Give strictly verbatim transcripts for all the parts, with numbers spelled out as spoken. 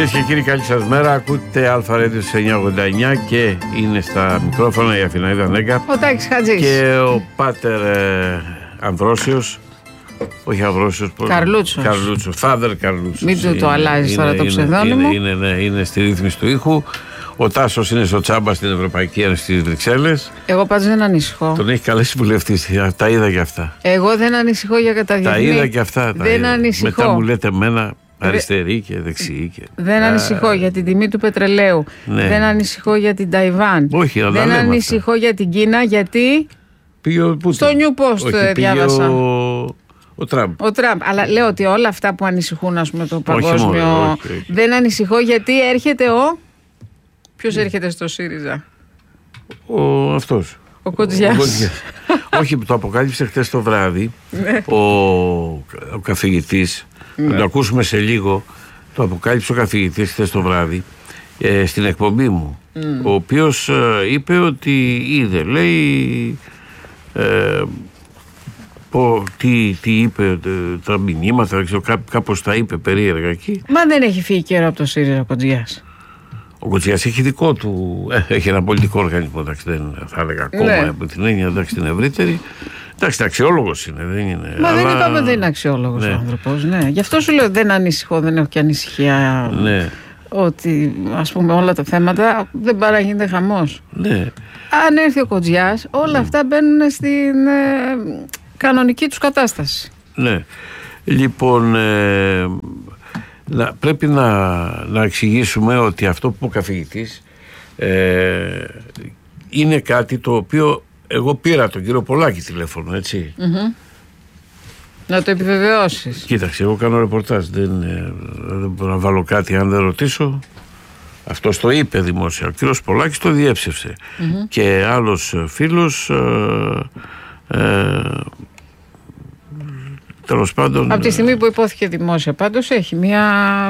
Κυρίες και κύριοι, καλή σας μέρα. Ακούτε Αλφα Radio εννιακόσια ογδόντα εννιά και είναι στα μικρόφωνα η Αθηναίδα Νέγκα. Ο Τάκης Χατζής. Και ο Πάτερ ε, Ανδρόσιος. Όχι Ανδρόσιος. Καρλούτσος. Καρλούτσος. Φάδερ Καρλούτσος. Μην του το αλλάζει τώρα το ψευδόνυμο. Είναι, είναι, είναι, είναι στη ρύθμιση του ήχου. Ο Τάσος είναι στο τσάμπα στην Ευρωπαϊκή Ένωση στις Βρυξέλλες. Εγώ πάντως δεν ανησυχώ. Τον έχει καλέσει βουλευτής. Τα είδα και αυτά. Εγώ δεν ανησυχώ για καταδιεθνή. Τα είδα και αυτά. Τα δεν είδα. ανησυχώ. Μετά μου λέτε εμένα αριστερή και δεξιή. Και... Δεν Α... ανησυχώ για την τιμή του πετρελαίου. Ναι. Δεν ανησυχώ για την Ταϊβάν. Όχι, αλλά δεν ανησυχώ αυτά. για την Κίνα, γιατί. Πήγε ο Πούτιν. Στο New Post Όχι, διάβασα. Ο... ο Τραμπ. Ο Τραμπ. Αλλά λέω ότι όλα αυτά που ανησυχούν, ας πούμε, το παγκόσμιο. Όχι μόνο, όχι, όχι. Δεν ανησυχώ γιατί έρχεται ο. Ποιος έρχεται στο ΣΥΡΙΖΑ? Ο αυτός. Ο Κοτζιάς. Όχι, το αποκάλυψε χτες το βράδυ ο, ο καθηγητής. Ναι. Θα το ακούσουμε σε λίγο. Το αποκάλυψε ο καθηγητής χτες το βράδυ ε, στην εκπομπή μου. Mm. Ο οποίος ε, είπε ότι είδε, λέει. Ε, πω, τι, τι είπε, τα μηνύματα, δεν ξέρω, κά, κάπως τα είπε περίεργα εκεί. Μα δεν έχει φύγει καιρό από το ΣΥΡΙΖΑ ο Κοτζιάς. Ο Κοτζιάς έχει δικό του, ε, έχει ένα πολιτικό οργανισμό, εντάξει, δεν θα έλεγα ακόμα ναι. από την έννοια, εντάξει, την ευρύτερη. Εντάξει, αξιόλογος είναι, δεν είναι. Μα αλλά... δεν είπαμε δεν είναι αξιόλογος, ναι, ο άνθρωπος, ναι. Γι' αυτό σου λέω δεν ανησυχώ, δεν έχω και ανησυχία, ναι, ότι ας πούμε όλα τα θέματα δεν παράγεται χαμός. Ναι. Αν έρθει ο Κοτζιάς, όλα ναι. αυτά μπαίνουν στην ε, κανονική τους κατάσταση. Ναι. Λοιπόν, ε, να, πρέπει να, να εξηγήσουμε ότι αυτό που ο καθηγητής ε, είναι κάτι το οποίο εγώ πήρα τον κύριο Πολάκη τηλέφωνο, έτσι. Mm-hmm. Να το επιβεβαιώσεις. Κοίταξε, εγώ κάνω ρεπορτάζ, δεν, δεν μπορώ να βάλω κάτι αν δεν ρωτήσω. Αυτός το είπε δημόσια, ο κύριος Πολάκης το διέψευσε. Mm-hmm. Και άλλος φίλος ε, ε, τέλος πάντων. Από τη στιγμή που υπόθηκε δημόσια, πάντως έχει μια,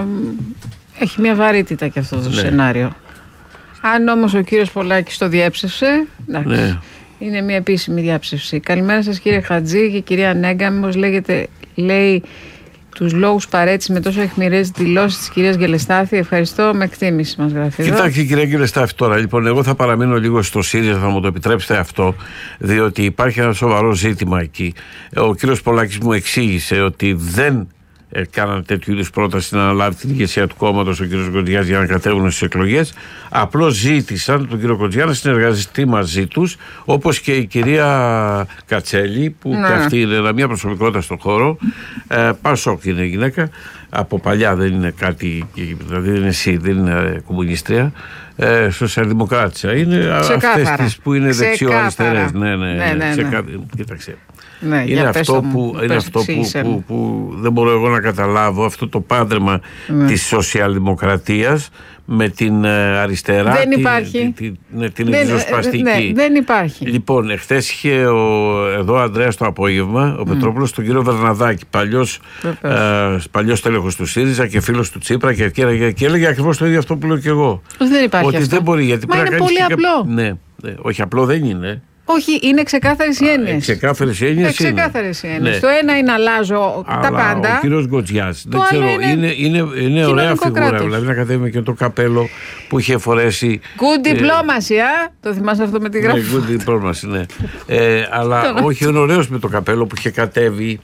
έχει μια βαρύτητα και αυτό το ναι. σενάριο. Αν όμως ο κύριος Πολάκης το διέψευσε, εντάξει, ναι. είναι μια επίσημη διάψευση. Καλημέρα σας κύριε Χατζή και κυρία Νέγκα, μήπως λέγεται, λέει τους λόγους παρέτησης με τόσο αιχμηρές δηλώσεις της κυρίας Γελεστάθη? Ευχαριστώ, με εκτίμηση μας γράφει. Κοιτάξτε κυρία Γελεστάθη τώρα, λοιπόν, εγώ θα παραμείνω λίγο στο ΣΥΡΙΖΑ, θα μου το επιτρέψετε αυτό, διότι υπάρχει ένα σοβαρό ζήτημα εκεί. Ο κύριος Πολάκης μου εξήγησε ότι δεν ε, κάνανε τέτοιου είδους πρόταση να αναλάβει την ηγεσία του κόμματος ο κύριος Κοτζιάς για να κατέβουν στις εκλογές. Απλώς ζήτησαν τον κύριο Κοτζιά να συνεργαστεί μαζί τους, όπως και η κυρία Κατσέλη, που ναι. και αυτή είναι μια προσωπικότητα στον χώρο. Ε, Πασόκ είναι γυναίκα. Από παλιά δεν είναι κάτι, δηλαδή δεν είναι εσύ, δεν είναι κομμουνίστρια. Ε, σοσιαλδημοκράτησα. Είναι αυτές τις που είναι δεξιό-αριστερές. Ναι, ναι, ναι, ναι, ναι. Κοίταξε. Ναι, είναι αυτό, που, μου, είναι αυτό που, που, που δεν μπορώ εγώ να καταλάβω, αυτό το πάντρεμα ναι. της σοσιαλδημοκρατίας με την αριστερά. Δεν υπάρχει. Την, την, την, την δεν, ριζοσπαστική. Ναι, δεν υπάρχει. Λοιπόν, εχθές είχε ο, εδώ ο Ανδρέας το απόγευμα, ο mm. Πετρόπουλος, τον κύριο Βερναδάκη, παλιός, ε, παλιός τέλεχος του ΣΥΡΙΖΑ και φίλος του Τσίπρα και, και, και έλεγε ακριβώς το ίδιο αυτό που λέω και εγώ. Δεν υπάρχει. Ότι αυτό. δεν μπορεί. Γιατί Μα είναι πολύ απλό. Ναι, ναι, όχι απλό δεν είναι. Όχι, είναι ξεκάθαρες οι έννοιες. Ξεκάθαρες οι έννοιες. Ε, ξεκάθαρες οι έννοιες. Ναι. Το ένα είναι αλλάζω αλλά τα πάντα. Ο κύριος Κοτζιάς, δεν ξέρω, είναι, είναι, είναι, είναι ωραία φιγούρα. Κράτος. Δηλαδή να κατέβει και το καπέλο που είχε φορέσει. Good diplomacy, α! Το θυμάσαι αυτό με τη γράφη. Ναι, good diplomacy, ναι. ε, αλλά όχι, είναι ωραίος με το καπέλο που είχε κατέβει.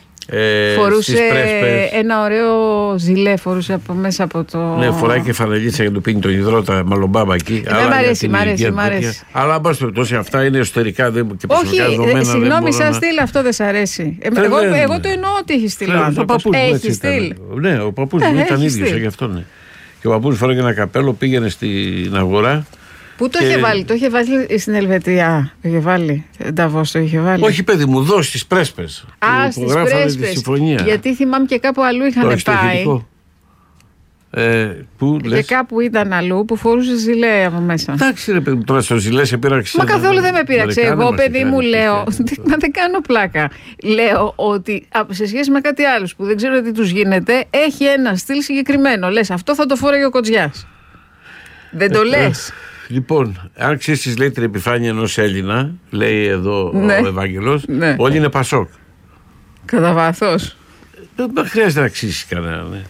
Ε, φορούσε ένα ωραίο ζιλέ, φορούσε από μέσα από το. Ναι, φοράει και φανελίτσα για να του πίνει τον υδρότα μαλομπάμπα εκεί. Ε, μ' αρέσει, μ' αρέσει, μ' αρέσει. Αλλά εν πάση περιπτώσει αυτά είναι εσωτερικά δεν, και προσωπικά δεδομένα. Όχι, συγγνώμη, σαν να... στυλ αυτό δεν σ' αρέσει. Ε, εγώ, εγώ το εννοώ ότι έχει στυλ. Έχει στυλ. Ναι, ο παππούς μου ήταν ίδιος, γι' αυτό ναι. Και ο παππούς φοράει ένα καπέλο, πήγαινε στην αγορά. Πού το και... είχε βάλει, το είχε βάλει στην Ελβετία. Το είχε βάλει. Νταβός το είχε βάλει. Όχι, παιδί μου, δώσει στις πρέσπες. Α, στις πρέσπες. Γιατί θυμάμαι και κάπου αλλού είχαν πάει. Ε, πού, και λες? κάπου ήταν αλλού που φορούσε ζιλέ από μέσα. Εντάξει, ρε παιδί μου, τώρα στο ζιλέ σε πείραξε. Μα καθόλου δεν με πείραξε. Εγώ, παιδί μου, λέω. Μα δεν κάνω πλάκα. Λέω ότι σε σχέση με κάτι άλλο που δεν ξέρω τι του γίνεται, έχει ένα στυλ συγκεκριμένο. Λες, αυτό θα το φόρεγε ο Κοτζιάς. Δεν το λες. Λοιπόν, αν ξέρεις, λέει την επιφάνεια ενός Έλληνα, λέει εδώ ναι. ο Ευάγγελος, ναι. όλοι είναι Πασόκ. Κατά βάθος. Δεν χρειάζεται να αξίσει κανένα. Ναι.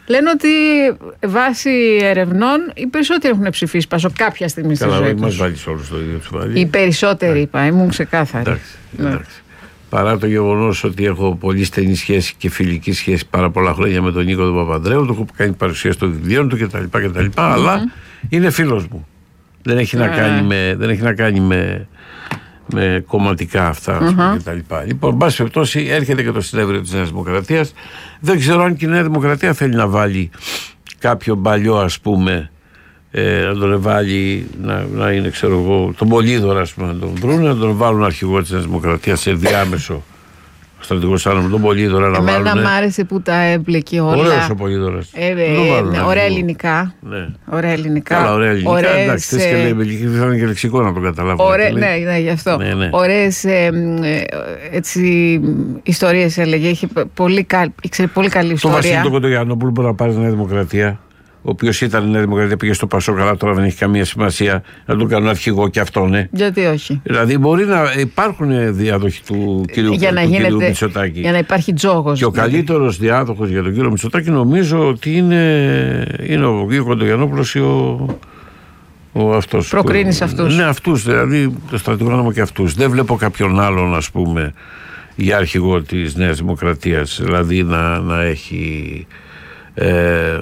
Λένε ότι βάσει ερευνών οι περισσότεροι έχουν ψηφίσει Πασόκ κάποια στιγμή στη ζωή τους. Καλά, μας βάλεις όλους στο ίδιο του βάλει. Οι περισσότεροι, είπα, ήμουν ξεκάθαρη. Εντάξει, ναι. εντάξει. Παρά το γεγονός ότι έχω πολύ στενή σχέση και φιλική σχέση πάρα πολλά χρόνια με τον Νίκο τον Παπανδρέου, του έχω κάνει παρουσίαση των βιβλίων του κτλ. κτλ mm-hmm. Αλλά είναι φίλος μου. Δεν έχει, yeah. να, κάνει με, δεν έχει να κάνει με, με κομματικά αυτά mm-hmm. κτλ. Λοιπόν, εν πάση περιπτώσει, έρχεται και το συνέδριο της Νέας Δημοκρατίας. Δεν ξέρω αν και η Νέα Δημοκρατία θέλει να βάλει κάποιο παλιό, ας πούμε, ε, να τον βάλει, να, να είναι, ξέρω εγώ, τον Πολύδωρα, ας πούμε, να τον βρουν, να τον βάλουν αρχηγό της Νέας Δημοκρατίας σε διάμεσο. Στρατηγός Άννου, τον Πολύδωρα να βάλουν. Εμένα μ' άρεσε που τα έμπλεκε όλα. Ωραίος ο Πολύδωρας. Ε, ε, ναι, ωραία ελληνικά. Ναι. Ωραία ελληνικά. Καλά, ωραία ελληνικά. Ωραίες, εντάξει, θες και λέει ελληνική, θα είναι και λεξικό να το καταλάβω. Ωραία, ναι, ναι, γι' αυτό. Ναι, ναι. Ωραίες ε, ε, έτσι, ιστορίες έλεγε. Είχε πολύ, κα, ήξερε πολύ καλή ιστορία. Το Βασίλη τον Κοντογιαννόπουλο μπορεί να πάρει στη Νέα Δημοκρατία. Ο οποίος ήταν η Νέα Δημοκρατία, πήγε στο Πασόκ, καλά, τώρα δεν έχει καμία σημασία να τον κάνουν αρχηγό και αυτό, ναι. Γιατί όχι. Δηλαδή μπορεί να υπάρχουν διάδοχοι του κυρίου, για να του γίνεται, κυρίου Μητσοτάκη. Για να υπάρχει τζόγος. Και ο δηλαδή. Καλύτερος διάδοχος για τον κύριο Μητσοτάκη νομίζω ότι είναι, είναι ο κύριο Κοντογιαννόπουλος ή ο, ο αυτός. Προκρίνεις αυτούς. Ναι, αυτούς, δηλαδή το στρατηγό μου και αυτούς. Δεν βλέπω κάποιον άλλον, ας πούμε, για αρχηγό της Νέας Δημοκρατίας, δηλαδή να, να έχει. Ε,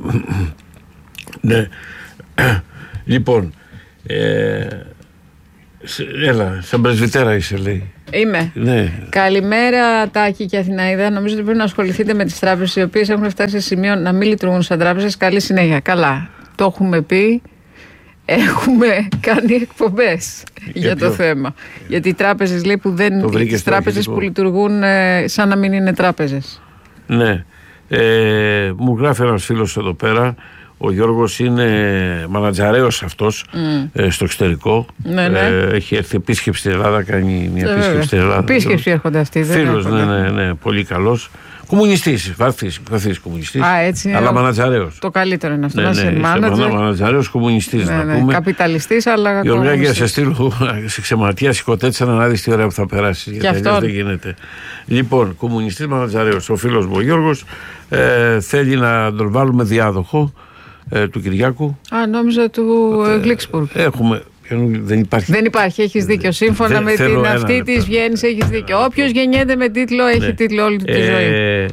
ναι. Λοιπόν, ε, έλα, σαν πρεσβυτέρα είσαι, λέει. Είμαι. Ναι. Καλημέρα, Τάκη και Αθηναίδα. Νομίζω ότι πρέπει να ασχοληθείτε με τις τράπεζες οι οποίες έχουν φτάσει σε σημείο να μην λειτουργούν σαν τράπεζες. Καλή συνέχεια. Καλά. Το έχουμε πει. Έχουμε κάνει εκπομπές για, για το θέμα. Γιατί οι τράπεζες, λέει, που δεν. Τις τράπεζες που λειτουργούν ε, σαν να μην είναι τράπεζες. Ναι. Ε, μου γράφει ένας φίλος εδώ πέρα. Ο Γιώργος είναι μανατζαρέος αυτός mm. ε, στο εξωτερικό. Ναι, ναι. Ε, έχει έρθει επίσκεψη στην Ελλάδα, κάνει μια ε, επίσκεψη στην Ελλάδα. Επίσκεψη έρχονται αυτοί. Φίλος, ναι, ναι, ναι, πολύ καλός. Κομμουνιστής, βαθύς, βαθύς κομμουνιστής. Α, έτσι, αλλά μανατζαρέος. Το καλύτερο είναι αυτό. Ναι, να ναι, μάνατζερ. Μανατζαρέος κομμουνιστής, ναι, ναι, να πούμε. Καπιταλιστής, αλλά. Γιώργο, για σε στείλω σε ξεματιά, σηκωτέτσα να δεις τι ωραία που θα περάσει. Γιατί αυτό δεν γίνεται. Λοιπόν, κομμουνιστής μανατζαρέος. Ο φίλος μου ο Γιώργος ε, θέλει να τον βάλουμε διάδοχο ε, του Κυριάκου. Α, νόμιζα του Γκλίξπουργκ. Έχουμε. Δεν υπάρχει. Δεν υπάρχει, έχεις δίκιο. Σύμφωνα δεν, με την αυτή τη Βιέννης, έχεις δίκιο. Όποιος γεννιέται με τίτλο, έχει ναι. τίτλο όλη τη ε, ζωή.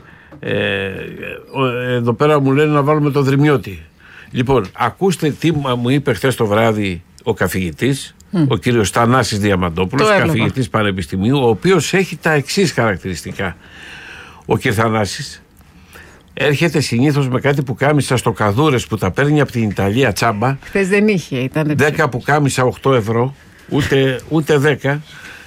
Ε, εδώ πέρα μου λένε να βάλουμε το Δρυμιώτη. Λοιπόν, ακούστε τι μου είπε χθες το βράδυ ο καθηγητής, mm. ο κύριος Θανάσης Διαμαντόπουλος, καθηγητής πανεπιστημίου, ο οποίος έχει τα εξής χαρακτηριστικά. Ο κ. Θανάσης έρχεται συνήθως με κάτι πουκάμισα στο καδούρες που τα παίρνει από την Ιταλία τσάμπα. Χθες δεν είχε, ήταν δέκα πουκάμισα οκτώ ευρώ, ούτε, ούτε δέκα,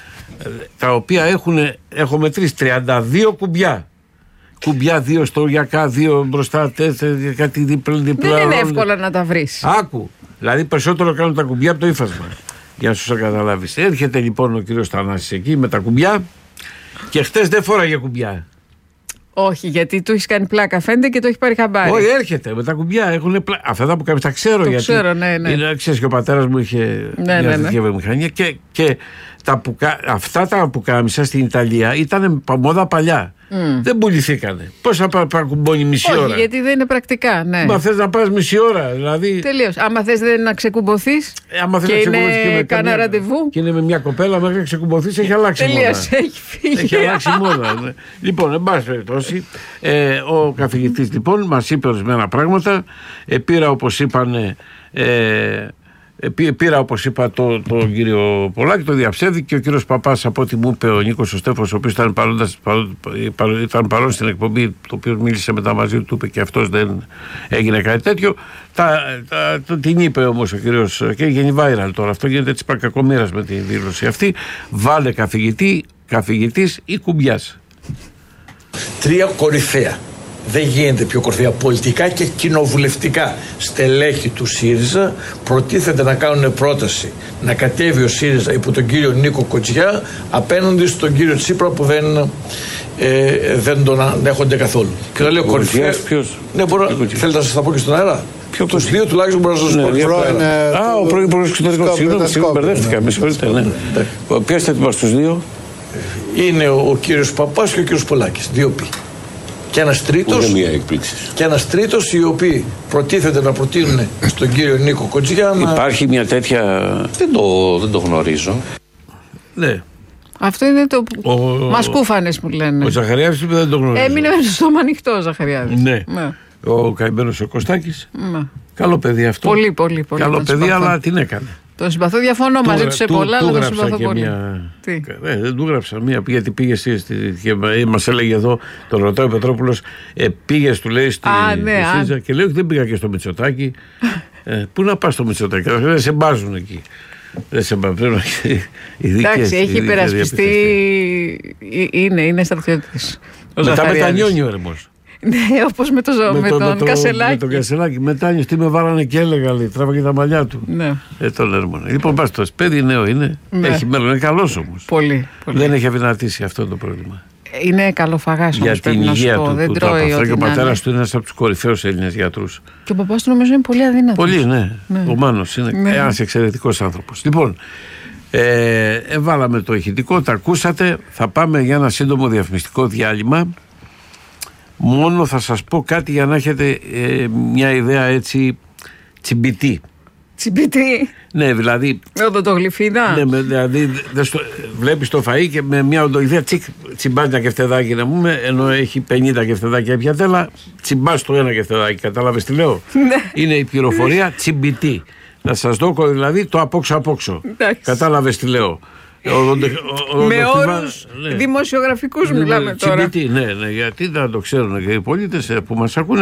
τα οποία έχουν, έχω μετρήσει τριάντα δύο κουμπιά. Κουμπιά, δύο στοριακά, δύο μπροστά, τέσσερα, κάτι διπλά. Δεν είναι εύκολο να τα βρεις. Άκου. Δηλαδή περισσότερο κάνουν τα κουμπιά από το ύφασμα. Για να σου καταλάβεις. Έρχεται λοιπόν ο κύριος Θανάσης εκεί με τα κουμπιά και χτες δεν φόραγε κουμπιά. Όχι, γιατί του έχει κάνει πλάκα φαίνεται και το έχει πάρει χαμπάρι. Όχι, έρχεται με τα κουμπιά. Έχουν πλάκα. Αυτά τα που κάνει τα ξέρω το γιατί. Ξέρω, ναι, ναι. Είναι, ξέρεις και ο πατέρας μου είχε ναι, μια ναι, τέτοια ναι. βιομηχανία και, και τα πουκα... αυτά τα που κάμισα στην Ιταλία ήταν μόδα παλιά. Mm. Δεν πουληθήκανε. Πώς θα παρακουμπώνει μισή Όχι, ώρα. Γιατί δεν είναι πρακτικά. Ναι. Μα θες να πας μισή ώρα. Δηλαδή... Τελείως. Άμα θες δεν να ξεκουμποθείς. Ε, άμα θες και να ξεκουμποθείς είναι και με κανένα ραντεβού. Και είναι με μια κοπέλα, μέχρι να ξεκουμποθείς έχει αλλάξει μόδα. Τελείως. Έχει φύγει. Έχει αλλάξει μόδα. Ναι. Λοιπόν, εν πάση περιπτώσει, ε, ο καθηγητής λοιπόν μας είπε ορισμένα πράγματα. Ε, πήρα όπως είπαν. Ε, Πήρα, όπως είπα, τον το κύριο Πολάκη, το διαψεύδει και ο κύριος Παπάς, από ό,τι μου είπε ο Νίκος ο Στέφος, ο οποίος ήταν παρόν, παρόν, ήταν παρόν στην εκπομπή, το οποίο μίλησε μετά μαζί του, είπε και αυτός δεν έγινε κάτι τέτοιο. Τα, τα, το, την είπε όμως ο κύριος, και γίνει viral τώρα. Αυτό γίνεται έτσι κακομοίρας με τη δήλωση αυτή. Βάλε καθηγητή, καθηγητής ή κουμπιάς. Τρία κορυφαία. Δεν γίνεται πιο κορυφαία πολιτικά και κοινοβουλευτικά στελέχη του ΣΥΡΙΖΑ προτίθεται να κάνουν πρόταση να κατέβει ο ΣΥΡΙΖΑ υπό τον κύριο Νίκο Κοτζιά απέναντι στον κύριο Τσίπρα που δεν, ε, δεν τον ανέχονται καθόλου. Και θα λέω κορυφαία. Ποιος? Ναι, μπορώ, θέλετε να σας τα πω και στον αέρα. Τους δύο τουλάχιστον μπορώ να σας πω. Α, ο πρώην Υπουργός Εξωτερικών. Συγγνώμη, μπερδεύτηκα. Με συγχωρείτε. Ποιος θα ετοιμάσει τους δύο? Είναι ο κύριος Παπάς και ο κύριος Πολάκης. Δύο πι. Και ένας τρίτος, και ένας τρίτος οι οποίοι προτίθεται να προτείνουν στον κύριο Νίκο Κοτζιά να... Υπάρχει μια τέτοια... Δεν το, δεν το γνωρίζω. Ναι. Αυτό είναι το Ο... μασκούφανες που λένε. Ο Ζαχαριάδης δεν το γνωρίζω. Έμεινε με το στόμα ανοιχτό ο Ζαχαριάδης. Ναι. ναι. Ο καημένος ο Κωστάκης. Ναι. Καλό παιδί αυτό. Πολύ, πολύ, πολύ. Καλό παιδί, αλλά την έκανε. Τον συμπαθώ, διαφωνώ μαζί του σε πολλά, αλλά τον συμπαθώ πολύ. Μια... Ε, δεν του γράψα μία, γιατί πήγε εσύ και μας έλεγε εδώ, τον ρωτάει ο Πετρόπουλος, ε, πήγες του λέει στη ναι, ΣΥΡΙΖΑ και λέει ότι δεν πήγα και στο Μητσοτάκη. ε, πού να πας στο Μητσοτάκη, δεν σε μπάζουν εκεί. Δεν σε μπάζουν. Εντάξει, έχει υπερασπιστεί, είναι, είναι στρατιώτης. Μετά μετανιώνει ο έρμος. Ναι, όπως με, το, με, με, τον με, το, Κασελάκη. με τον Κασελάκη. Μετά τι με βάλανε και έλεγα, λέει, τράβαγε τα μαλλιά του. Ναι. Ε, τον έρμονα. Λοιπόν, πας το παιδί νέο είναι. Ναι. Έχει μέλλον, είναι καλός όμως. Πολύ, πολύ. Δεν έχει αδυνατήσει αυτό το πρόβλημα. Είναι καλοφαγάς όμως, για την υγεία του. Δεν του, τρώει του και ο πατέρας του είναι ένας από τους κορυφαίους Έλληνες γιατρούς. Και ο παπάς του νομίζω είναι πολύ αδύνατος. Πολύ, ναι. ναι. Ο Μάνος είναι ναι. ένας εξαιρετικός άνθρωπος. Λοιπόν, ε, ε, βάλαμε το ηχητικό, τα ακούσατε. Θα πάμε για ένα σύντομο διαφημιστικό διάλειμμα. Μόνο θα σας πω κάτι για να έχετε ε, μια ιδέα έτσι τσιμπητή. Τσιμπητή. Ναι, δηλαδή. Με οδοντογλυφίδα. Ναι, με, δηλαδή στο, βλέπεις το φαΐ και με μια οδοντογλυφίδα τσικ, τσιμπάς ένα κεφτεδάκι να πούμε, ενώ έχει πενήντα κεφτεδάκια πια τέλα, τσιμπάς το ένα κεφτεδάκι. Κατάλαβες τι λέω. Ναι. Είναι η πληροφορία τσιμπητή. Να σας δω δηλαδή το απόξω απόξω. Κατάλαβες τι λέω. Ο, ο, ο, ο, με όρους ναι. δημοσιογραφικούς ναι, μιλάμε ναι, τώρα. Τσιμπητή, ναι, ναι, γιατί δεν το ξέρουν και οι πολίτες που μας ακούνε.